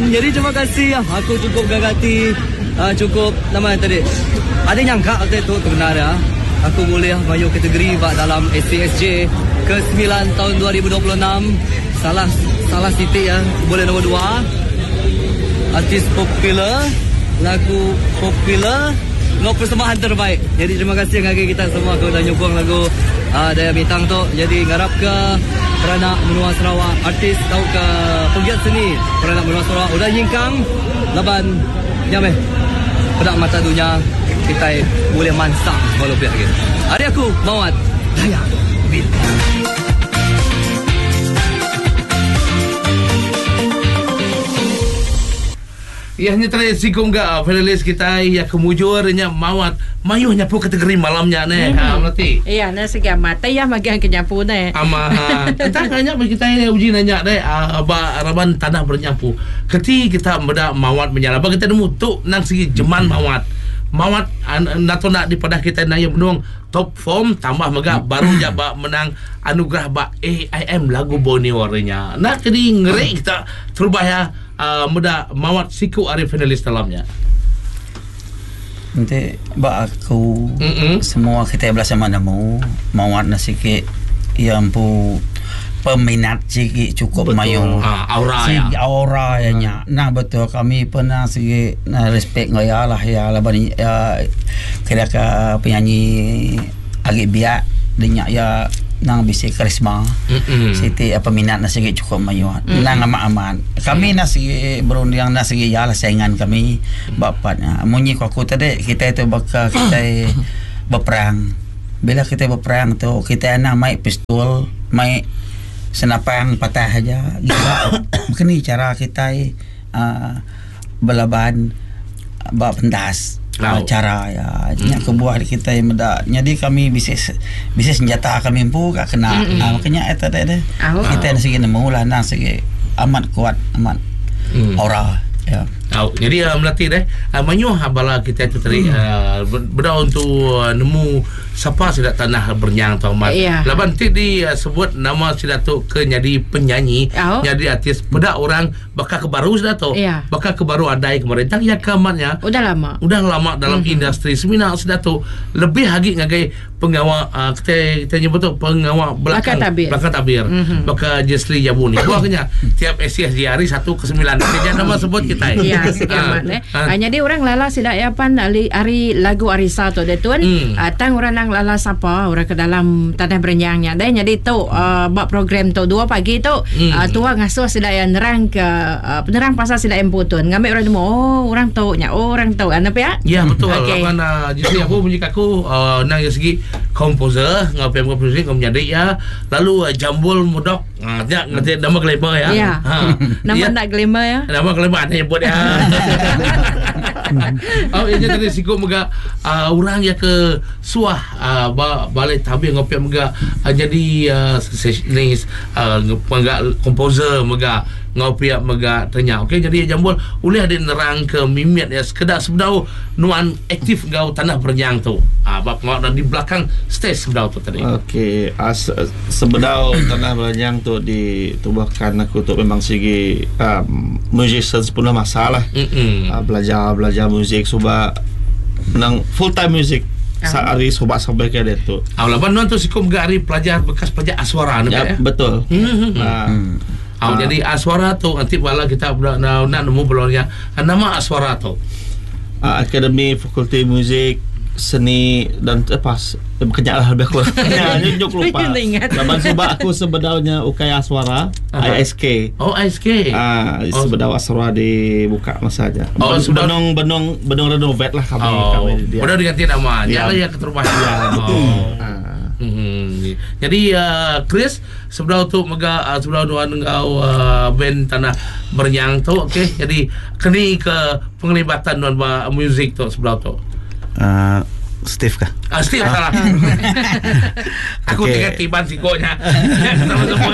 Jadi terima kasih. Aku cukup gagati. Cukup nama tadi. Ada nyangka waktu itu benar ya. Aku boleh mayu kategori dalam SCSJ ke-9 tahun 2026. Salah titik ya. Boleh nombor 2. Artis popular, lagu popular, no persembahan terbaik. Jadi terima kasih kepada kita semua aku dah nyokong lagu Daya Bintang tu. Jadi ngarap ke Peranak Menua Sarawak, artis atau ke penggiat seni Peranak Menua Sarawak udah nyingkang laban nyameh pedak mata dunia kita boleh mansang walau pihak lagi. Hari aku Mawat Daya Bintang. Ya, hanya tadi sikum ga finalis kita ya kemujurnya Mawat mayuhnya pun kategori malamnya ne. Berarti. Iya, na sige mata ya magian kenyapu ne. Ama kita kanya bagi kita uji nanya deh aba raban tanah bernyapu. Keti kita beda Mawat menyala. Bagi kita nemu tu nang segi jeman Mawat natona di pada kita naya benung top form tambah mega baru jaba menang anugerah ba AIM lagu Borneo-nya. Nak jadi ngeri kita terbaya muda Mawat siku ari finalis dalamnya. Nanti aku semua kita belasama nemu Mawat na sikit yang pu peminat sikit cukup mayu aura ya aura ya nya. Nah betul kami pernah sikit respect ngaya lah ya laban ya kira ke penyanyi agak biak dinyak ya nang bisi karisma siti peminat na sikit cukup mayu nang aman kami na sikit berundang na sikit ya lah saingan kami bapaknya munyi aku tadi kita itu bakal kita berperang. Bila kita berperang tu kita nak main pistol main senapang patah aja gila. Begini cara kita belaban bak pendas cara ya kebuah kita yang meda. Jadi kami bisnis senjata kami pun gak kena. Makanya eta deh kita segi nemu lah nang segi amat kuat amat aura ya. Jadi melatih deh manyuh bala kita itu tadi benda untuk nemu siapa sudah tanah bernyang tau mat. Laban ti di sebut nama sudah tu ke jadi penyanyi, jadi artis beda orang bakal kebaru sudah tu. Bakal kebaru adai kemarin tang ya kamatnya. Udah lama dalam industri semina sudah tu lebih lagi ngagai pengawal kita nyebut tu pengawal belakang tabir. Bakal Jesli Jabuni. Buahnya tiap SCSJ hari 1 ke 9 dia nama sebut kita. Jadi orang lala sila yapan ari lagu Arisa tu detun tang orang nang lala sapa orang ke dalam tanah berenyangnya deh jadi tu bak program tu 2 pagi tu tua ngasuh sila yang nerang ke penerang pasal sila emputun ngambil orang demo orang tahu apa ya betul mana jadi aku punya aku nang segi komposer ngapain komposer kau menjadi ya lalu jambul mudok ngerti nama glamour ya nama nak glamour ya nama glamour ada yang buat ya. Ini tadi sikut mega orang ya ke suah balai tabir ngopi mega jadi sessionis mega komposer mega ngopi mega tanya. Okey jadi jambul boleh ada nerang ke mimit ya sekedar sebedau nuan aktif ngau tanah bernyang tu. Bab ngau di belakang stage sebedau tu tadi. Okey sebedau tanah bernyang tu ditubuhkan aku tu memang segi musician sepenuh masalah. Belajar muzik subah menang full time muzik sehari sobak sampai ke dia tu. Laban tu sikum gari pelajar bekas pelajar aswara ya. Betul. Jadi aswara tu nanti bala kita nak nemu belurnya nama aswara tu. Akademi Fakulti Muzik Seni dan bekerja lah lebih kurang. Nyuk lupa. Laban sebab aku sebedaunya Ukai Aswara ISK. ISK. Sebedau Aswara dibuka masa aja. Benong renovate lah kami. Udah diganti nama. Nyala ya keterbahayaan. Jadi Chris sebelum tu mega sebelum doan engkau band tanah bernyang tu okey. Jadi kini ke penglibatan doan muzik tu sebelum tu. Steve kah? Steve salah. Aku tengah tiban sikonya. Sama-sama.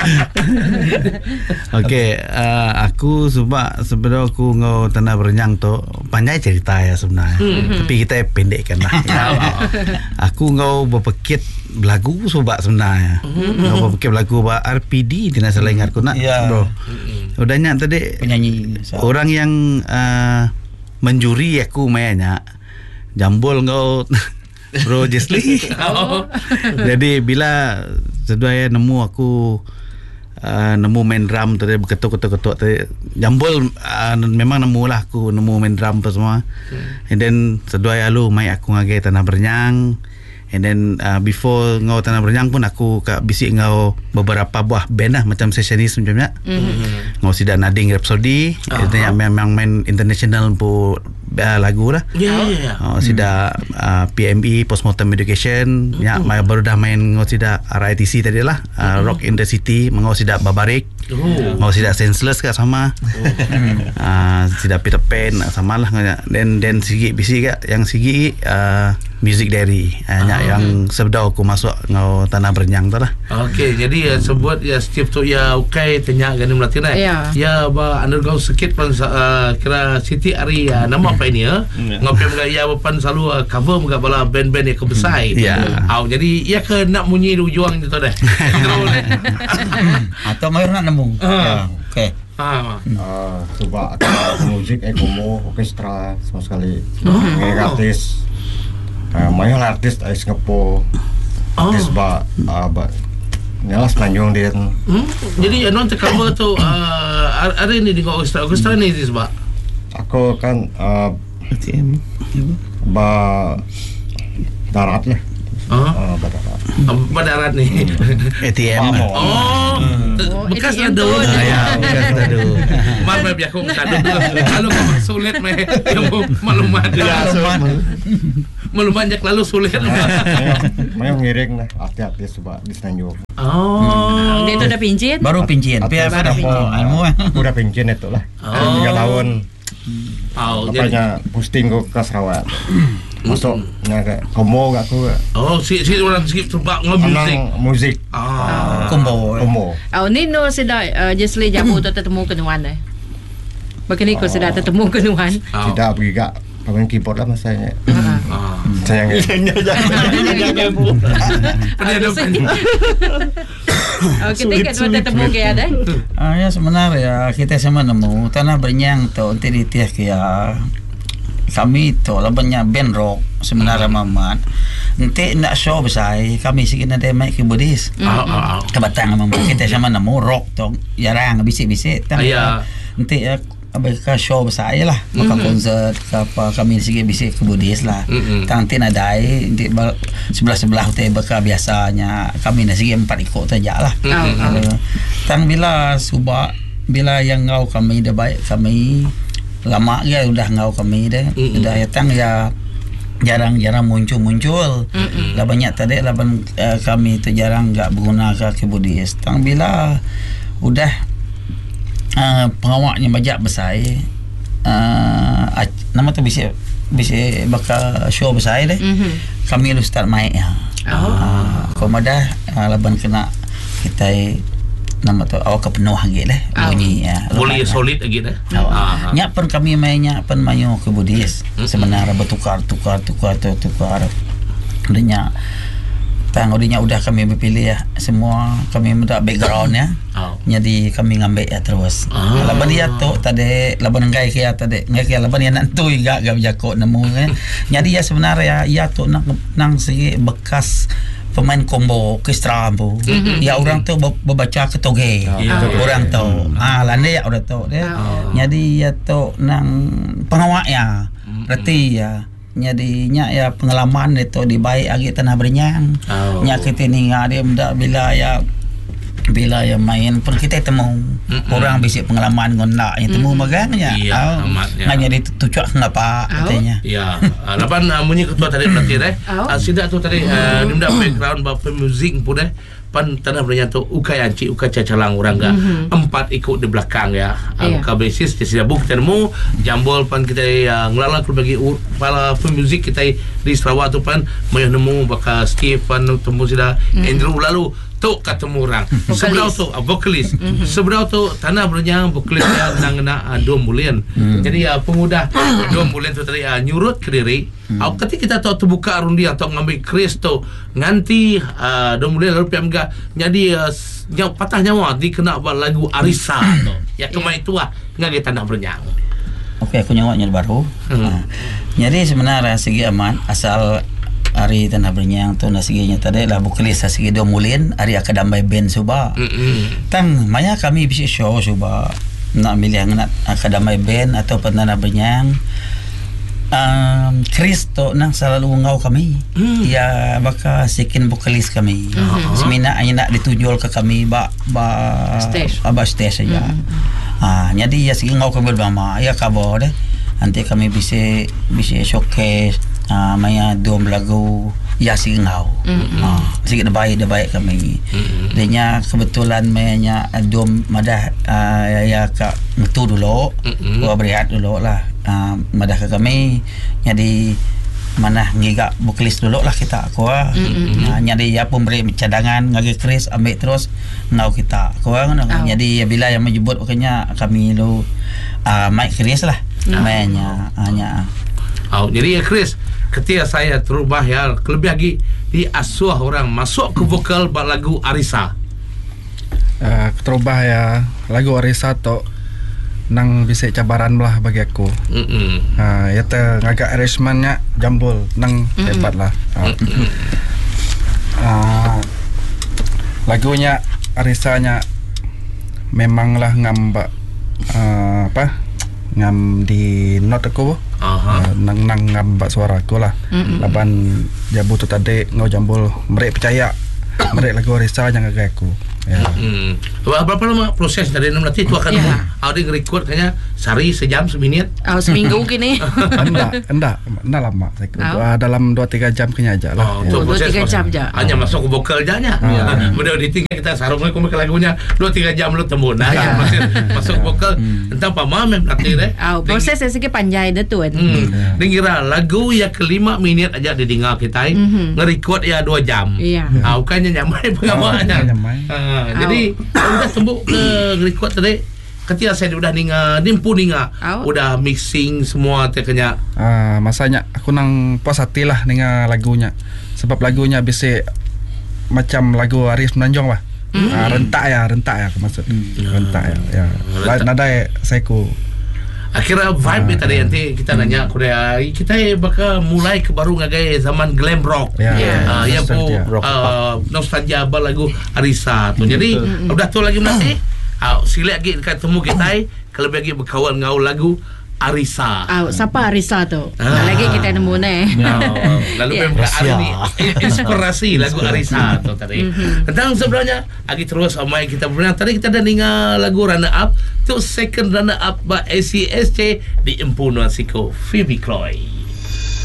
Okey, aku sebab sebenarnya aku ngau Tanah Berenyang tu panjang cerita ya sebenarnya. Tapi kita pendekkan lah. Aku ngau berpekit lagu sebab sebenarnya. Ngau berpekit lagu RPD tidak salah ingat aku nak. Bro. Udahnya tadi penyanyi orang yang menjuri aku mainnya jambul ngau Bro Jesli. Jadi bila sedaya nemu aku nemu main drum tadi berketuk-ketuk tadi jambul memang nemu lah aku nemu main drum apa semua. And then sedaya lu mai aku ngagai Tanah Berenyang. And then before ngau Tanah Berenyang pun aku bisik ngau beberapa buah band lah macam sessionis macamnya. Ngau sida Nading Rhapsody, itu yang memang main international pu lagu lah. Sida PME Postmortem Education, ya baru dah main ngau sida RITC tadi lah, Rock in the City, ngau sida Babarik. Ngau sida Senseless kah sama. Sida Peter Pan sama lah. Dan sigi bisik kah yang sigi Music Diary yang sebelum aku masuk ngau Tanah Berenyang tu lah. Okey, jadi sebut ya Steve tu ya okay tanya gani melatin ya ba undergo sikit pun kira Siti Ari nama apa ini ya ngopi mga ya pan selalu cover mga bala band-band yang kebesar. Jadi ya ke nak munyi juang itu deh. Atau mayor nak nemu. Okey. Coba musik ekomo orkestra sama sekali artis mayor artis Singapura artis ba nyalas Tanjung dia. Jadi non cover tu ada ni di orkestra ni sebab aku kan ba darat lah. Badarat ni ATM. Bekas ada. Bekas ada. Mal biar aku tak ada. Kalau kau sulit meh maklumat. Maklumat jak lalu sulit. Mayo ngiring lah hati-hati sebab di Tanjung. Dia tu dah pincin. Baru pincin. Biar dah pincin. Udah pincin itu lah. 3 tahun. Apanya posting ke Sarawak. Masuk nak komo kat aku. Si orang sikit terbak musik. Combo. Ni no sida Jesli jamu tu tertemu kenuan dah. Bagaimana kau sudah tertemu kenuan? Tidak pergi kat pemain keyboard lah masanya. Sayangnya. Kita kan tertemu ke ada? Ya sebenarnya kita sama nemu Tanah Berenyang tu untuk ditiah ya. Kami tu lah banyak band rock sebenarnya Mamat. Nanti nak show besar kami sikit ada mic keyboardist. Kebatang Mamat kita sama nemu rock tu jarang bisik-bisik. Nanti abaikan show besar lah. Maka konsert apa kami sikit bisik keyboardist lah. Nanti ada nanti sebelah-sebelah tu bakal biasanya kami nak sikit 4 ikut saja lah. Tang bila subak bila yang ngau kami dah baik kami lama ya udah ngau kami dah udah datang ya jarang muncul lah banyak tadi laban kami tu jarang enggak menggunakan keyboardist tang bila udah pengawaknya banyak besar nama tu bisa bakal show besar deh kami lu start main ya komoda laban kena kita nama tu awak penuh lagi lah bunyi boleh solid lagi dah. Nyak pun kami mainnya pun mayu ke Buddhis sebenarnya bertukar adanya tangodinya udah kami berpilih ya semua kami minta background ya jadi kami ngambil ya terus laban dia tu tadi laban ngai kia tadi ngai kia laban dia nantu gak jako nemu kan jadi ya sebenarnya ya tu nang segi bekas pemain combo orkestra bu. Ya orang tu berbaca ketoge. Orang tu. Lande ya orang tu dia. Jadi ya tu nang pengawak ya. Berarti ya. Jadi nya ya pengalaman itu di baik agi Tanah Berenyang. Nya kita ni dia muda bila ya main pun kita temu orang bisik pengalaman ngondak yang temu magangnya. Hanya ditucuk ngapa katanya. Ya. Lapan munyi ketua tadi berarti sida tu tadi dia background bapa music pun pan tanah berenang tu ukai anci ukai cacalang orang ga 4 ikut di belakang ya. Ukai basis di sini kita nemu jambol pan kita ngelala bagi para pemuzik kita di Sarawak tu pan mau nemu bakal Steve pan temu sudah Andrew lalu tu ketemu orang seberau tu vokalis seberau tu tanah berenang vokalis yang nak 2 bulan jadi pemuda 2 bulan tu tadi nyurut ke diri ketika kita tahu terbuka rundi atau ngambil kris tu nganti 2 bulan lalu PMG jadi patah nyawa dikena lagu Arisa tu ya kemai tu ngagai tanah berenang. Okey, aku nyawaknya baru. Jadi sebenarnya segi aman asal hari tanah berenang tu nasiginya tadi lah vokalis segi 2 bulan hari akadamai band suba. Tang maya kami bisa show suba nak milih nak akadamai band atau tanah berenang. Kristo nang selalu ngau kami ya baka second vokalis kami semina nak ditujul ke kami stage saja jadi ya segi ngau kami bersama ya kabo deh nanti kami bisa showcase maya 2 lagu ya segi ngau sikit baik kami denya kebetulan mayanya 2 madah ya ka ngetu dulu gua berehat dulu lah madah ke kami jadi mana ngigak vokalis dulu lah kita jadi ya pemberi cadangan ngagi kris ambil terus ngau kita jadi ya bila yang menyebut pokoknya kami lu mic kris lah mainnya hanya jadi ya Chris ketika saya terubah ya lebih lagi diasuh orang masuk ke vokal lagu Arisa terubah ya lagu Arisa tu nang bisa cabaran lah bagi aku. Ya te ngagak arrangementnya jambul nang hebat lah. Lagunya Arisanya memanglah ngambak ngam di note aku nang ngambak suara aku lah. Laban jabu tu tadi ngau jambul mereka percaya mereka lagu Arisa yang ngagak aku. Ya. Berapa lama proses dari nanti itu akan ada record kayaknya sehari sejam seminit seminggu gini enggak lama dalam 2-3 jam kayaknya aja lah 2-3 jam aja hanya masuk ke vokal aja nya udah ditinggal kita sarungnya ke lagunya 2-3 jam lu tembun masuk vokal entah apa mem nanti deh proses segi panjang itu dengira lagu ya ke 5 menit aja didengar kita nge-record ya 2 jam bukannya nyamai pengawaannya jadi udah tembuk ke record tadi ketika saya udah nimpu udah mixing semua teknya masanya aku nang puas hati lah dengan lagunya sebab lagunya bisa macam lagu Aris Menanjung lah rentak ya aku maksud rentak ya nada saya ku akhirnya vibe tadi nanti kita nanya kita bakal mulai ke baru ngagai zaman glam rock yang nostalgia lagu Arisa tu jadi udah tu lagi nanti sila lagi ketemu kita kalau lagi berkawan ngau lagu Arisa. Siapa Arisa tu? Lagi kita nemu lalu memang ada ni inspirasi lagu Arisa tu tadi. Tentang sebenarnya lagi terus sama kita berenang tadi kita dah dengar lagu Runner Up tu second runner up by ACSJ di Empunan Siko Phoebe Chloe.